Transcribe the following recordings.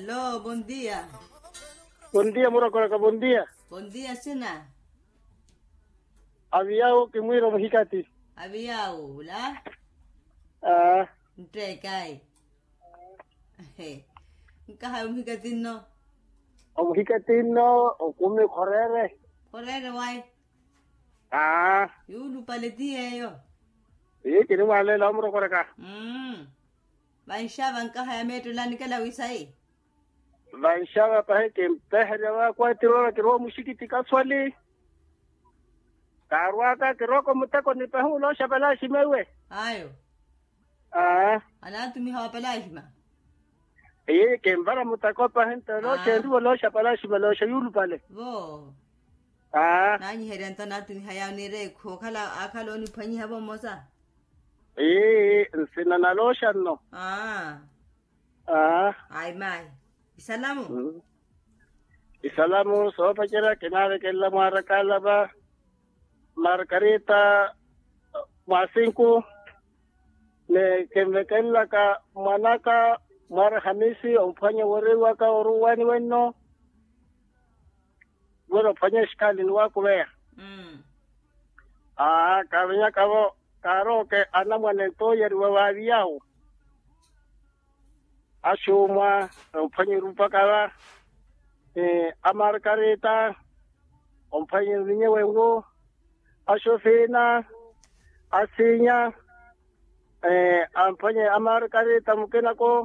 Aló, buen día. Buen día, Muracoraca, buen día. Buen día, Sena. Aviao que muero mexicati. Había ula. Ah, Entre kai. Nkaha umhikatin o mexicati no, o come correre. Correre wai. Ah, Yulu paletia yo. kini wale la Muracoraca. Bansha bankaha ya metu lani kala wisai. Vanshava pahe que pehrewa kwa tiro kiro mushikiti kaswali. Karwaka kiro ko mutako ni pehu lo shabala shimewe. Ayo. Ah, Ana tumi hawa palashima. que mbara mutako pahe lo chendu lo shabala shimelo shayulu pale. Wo. Ah, Nani herenta na tumi haya nire kokala akalo ni panyi habo mosa. sinana lo shanno. Ah. Ay mai. Salamu. Isalamu so pachera kinare kella marakala ba Margarita Masinku ne kemekella ka manaka mar hamisi umfanya werewa ka oruwani wenno wero fanya shikali ni wako wea kawenya kawo karo ke anamwane to yerwa waviao ashuma umfanya rupa kawa Margarita umfanya wengo Ashofina, Asinya, Ampanya Margarita Mukenako,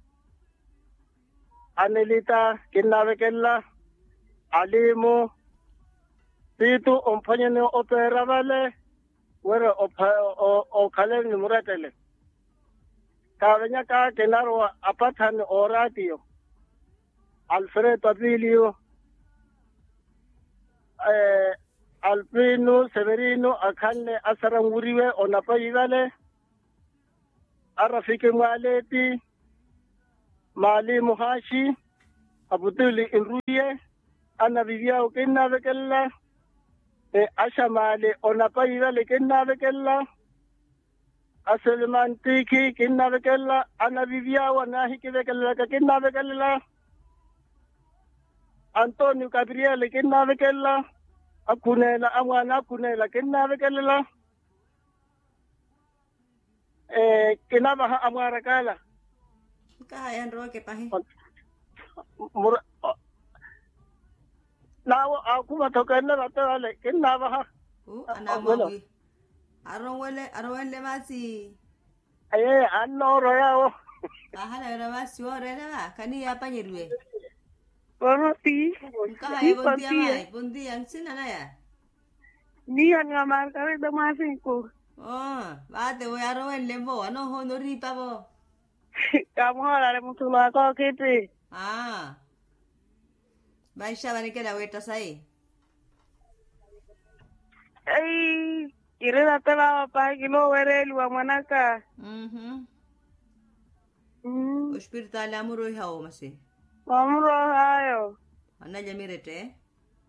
Anelita, Kinavekella, Alimu, Pitu, Umpanya Opera Vale, where o Kalen Muratele. Kavanyaka, Kenaro, Apatan Oratio, Alfredo Abilio, Alpino, Severino, Akane, Asaranguriwe, Onapayivale, Arafike Maleti, Mali Muhashi, Abutuli Inruye, Anna Vivia Okina Vekella, Ashamale, Onapayivale, Kina Vekella, Aselman Tiki, Kina Vekella, Anna Vivia, Wanahiki Vekella, Kina Vekella, Antonio Gabriele, Kina Vekella, Akunela amwana kunela kenave kelela kenava amwara kala Kaya nroke pahi. Nawo akuma tokena ratale kenava Anamawi. Arwele masi. Anno royao Ahala ramasi orele va kani apa nyirwe. Ti, Bundi yang sina na ya. Ni ang Margarita Masinku. Bate voy a robar el lembo, no hono ripa bo. Kamu harare mutula ko kiti. Baisha bani que la vuelta sai. Ay, kire datela pa kilo were luwa manaka. Hospital amuro hao masi. Mamro hayo. Ana jamirete.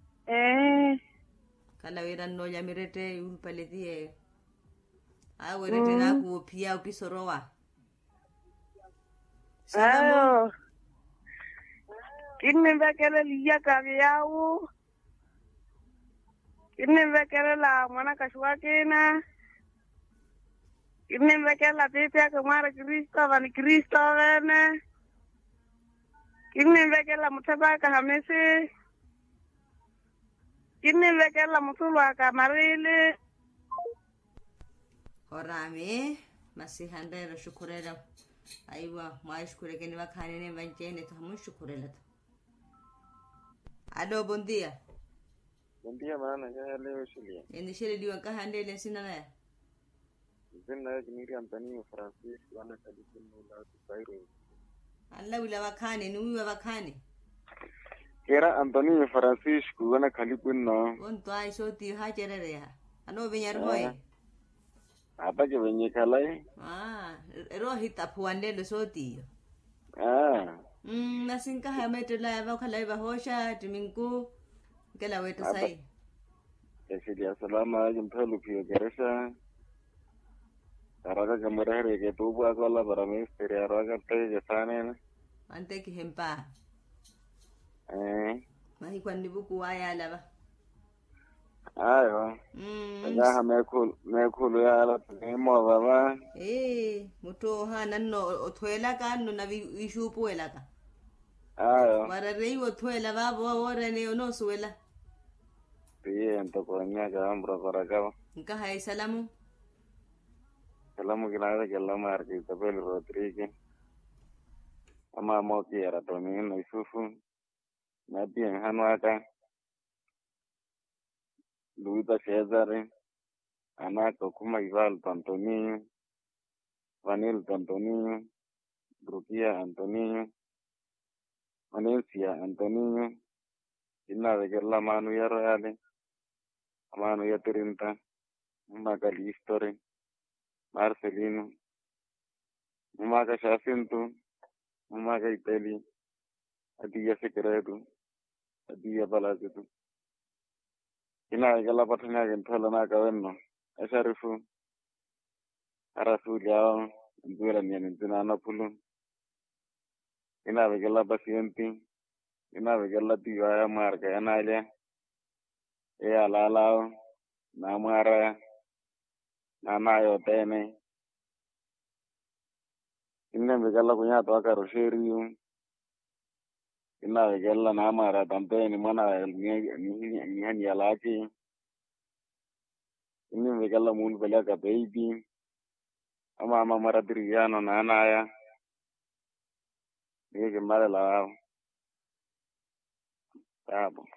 Kala wiran no jamirete ulpaleti werete na ku pia upisorowa. Ayo. Kinne bekele liya kagiyawu. Kinne bekele la mana kashwakena. Kinne bekele la pepia kumara Kristo vene. Kinne bekele mutaba ka hamese. Kinne bekele mutulwa ka marile. Horame masih handai syukurela. Aiwa, mais kureke ni wakane ne banjene to hamu syukurela. Alo, buen día. Buen día, mana, ya leo Shilia. Ini shele diwan ka hande le sinana. Zinna Gniri Antonio Francis wana kadikun la Cairo. Allah wila wakane, numi wakane. Kera Antonio Francis wana kalipun no. Wonto ai soti ha cherere ya. Ano benyar hoy. Apa ke benye kalai? Rohit apuande lo soti. Nasin ka ha meto la ba khalai ba hosha timinku kala weto sai. Esidia salama jempelu pio geresa. Araga kamera ke tubu akola para me stereo araga te jasane. Anteki hempa. Mahi kwa nibuku waya laba. Ayo. Tagaha mekulu ya ala mo baba. Muto hananno otwela ka no na ishupu elaka. Ayo. Wararei otwela babo wora ne ono suela. Tiye ntoko nya ka ambra koraka. Nka hay salamu. Salamu kinara kella marki tabel Rodrigue. Ama mo kiera to ni no isufu. Na bien hanwaka. Luita Cesare. Anako kuma Ival Antonio. Vanil Antonio. Brugia Antonio. Valencia Antonio. Inna de la mano ya reale. Mano ya 30. Macalistore. Marcelino. Maca Jacinto. Maca Itali. Adia Secreto. Adia Balazito. Inna de la patria que entola na caverno. Asharifu. Arasu yao. Ndura ni ntina pulu. Inna de la paciente. Inna de la tia marca analia. Alalao. Namara. Nanayo tene. Inna de la cuña toca roserio. Inna de la namara tampeni mana ni yalaki. Inna de la mun pelaka baby. Ama mara diriano nanaya. Ni que mala la. Tabo.